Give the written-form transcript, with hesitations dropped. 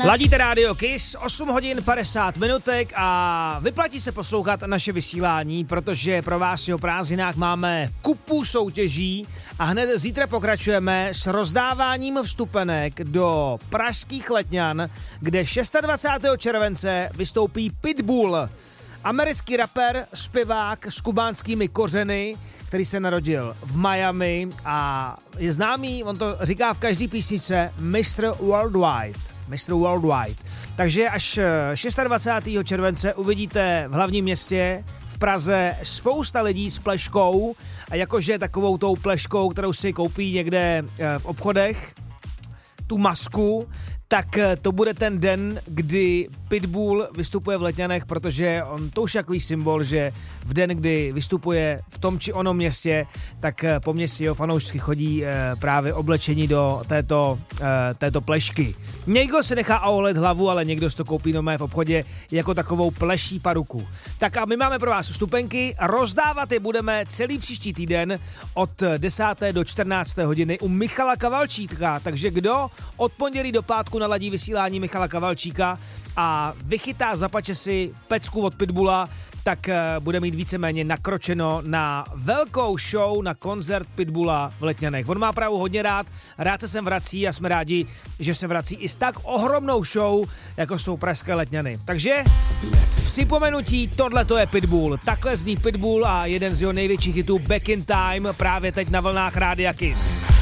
Ladíte rádio Kiss, 8 hodin 50 minutek a vyplatí se poslouchat naše vysílání, protože pro vás o prázdninách máme kupu soutěží a hned zítra pokračujeme s rozdáváním vstupenek do pražských Letňan, kde 26. července vystoupí Pitbull, americký rapper, zpěvák s kubánskými kořeny, který se narodil v Miami a je známý, on to říká v každé písničce, Mr. Worldwide. Takže až 26. července uvidíte v hlavním městě v Praze spousta lidí s pleškou a jakože takovou tou pleškou, kterou si koupí někde v obchodech, tu masku, tak to bude ten den, kdy Pitbull vystupuje v Letňanech, protože on to už je takový symbol, že v den, kdy vystupuje v tom či onom městě, tak po městě jeho fanoušci chodí právě oblečení do této plešky. Někdo si nechá aolet hlavu, ale někdo si to koupí normálně v obchodě jako takovou pleší paruku. Tak a my máme pro vás vstupenky, rozdávat je budeme celý příští týden od 10. do 14. hodiny u Michala Kavalčíka, takže kdo od pondělí do pátku naladí vysílání Michala Kavalčíka a vychytá, zapače si pecku od Pitbulla, tak bude mít víceméně nakročeno na velkou show, na koncert Pitbulla v Letňanech. On má Prahu hodně rád se sem vrací a jsme rádi, že se vrací i s tak ohromnou show, jako jsou pražské Letňany. Takže připomenutí, tohle to je Pitbull. Takhle zní Pitbull a jeden z jeho největších hitů Back in Time právě teď na vlnách Rádia Kiss.